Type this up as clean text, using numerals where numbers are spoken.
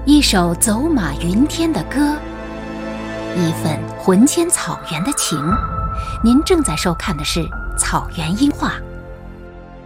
一首走马云天的歌，一份魂牵草原的情。您正在收看的是《草原音画》。